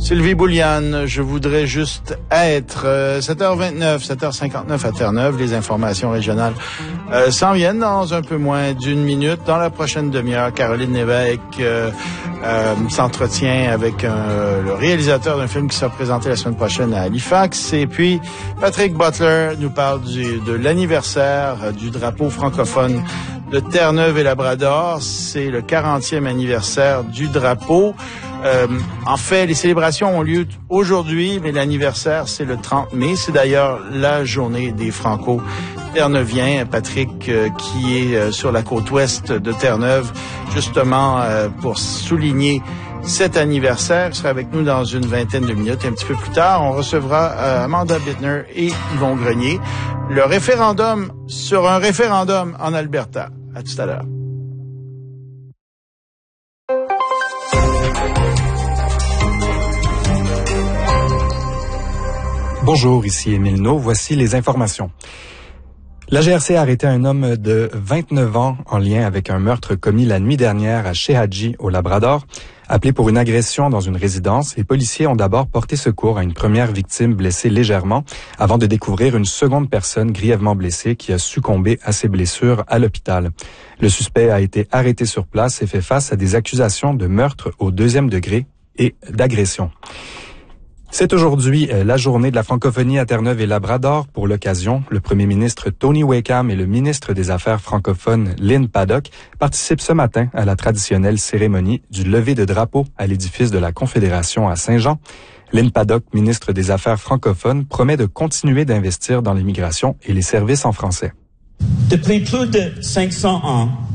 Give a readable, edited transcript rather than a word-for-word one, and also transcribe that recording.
Sylvie Bouliane, je voudrais juste être 7h29, 7h59 à Terre-Neuve. Les informations régionales s'en viennent dans un peu moins d'une minute. Dans la prochaine demi-heure, Caroline Lévesque s'entretient avec le réalisateur d'un film qui sera présenté la semaine prochaine à Halifax. Et puis, Patrick Butler nous parle de l'anniversaire du drapeau francophone de Terre-Neuve et Labrador. C'est le 40e anniversaire du drapeau. En fait, les célébrations ont lieu aujourd'hui, mais l'anniversaire, c'est le 30 mai. C'est d'ailleurs la journée des Franco-Terreuviens. Patrick, qui est sur la côte ouest de Terre-Neuve, justement pour souligner cet anniversaire, sera avec nous dans une vingtaine de minutes. Un petit peu plus tard, on recevra Amanda Bittner et Yvon Grenier. Le référendum sur un référendum en Alberta. À tout à l'heure. Bonjour, ici Émile No. Voici les informations. La GRC a arrêté un homme de 29 ans en lien avec un meurtre commis la nuit dernière à Shehaji, au Labrador. Appelé pour une agression dans une résidence, les policiers ont d'abord porté secours à une première victime blessée légèrement avant de découvrir une seconde personne grièvement blessée qui a succombé à ses blessures à l'hôpital. Le suspect a été arrêté sur place et fait face à des accusations de meurtre au 2e degré et d'agression. C'est aujourd'hui la journée de la francophonie à Terre-Neuve et Labrador. Pour l'occasion, le premier ministre Tony Wakeham et le ministre des Affaires francophones Lynn Paddock participent ce matin à la traditionnelle cérémonie du lever de drapeau à l'édifice de la Confédération à Saint-Jean. Lynn Paddock, ministre des Affaires francophones, promet de continuer d'investir dans l'immigration et les services en français. Depuis plus de 500 ans,